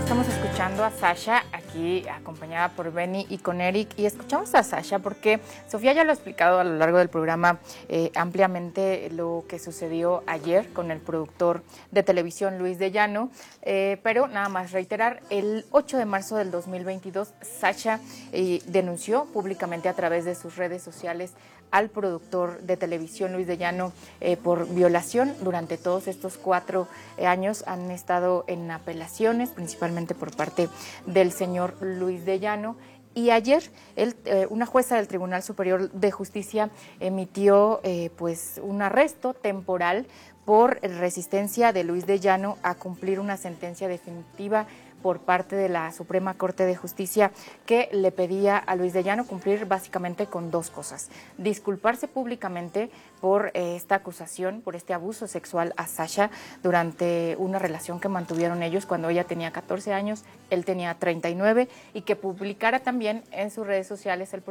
Estamos escuchando a Sasha, aquí acompañada por Benny y con Eric, y escuchamos a Sasha porque Sofía ya lo ha explicado a lo largo del programa ampliamente lo que sucedió ayer con el productor de televisión Luis de Llano, pero nada más reiterar, el 8 de marzo del 2022 Sasha denunció públicamente a través de sus redes sociales al productor de televisión Luis de Llano por violación. Durante todos estos 4 años han estado en apelaciones, principalmente por parte del señor Luis de Llano. Y ayer una jueza del Tribunal Superior de Justicia emitió pues un arresto temporal por resistencia de Luis de Llano a cumplir una sentencia definitiva por parte de la Suprema Corte de Justicia, que le pedía a Luis de Llano cumplir básicamente con 2 cosas: disculparse públicamente por esta acusación, por este abuso sexual a Sasha durante una relación que mantuvieron ellos cuando ella tenía 14 años, él tenía 39, y que publicara también en sus redes sociales el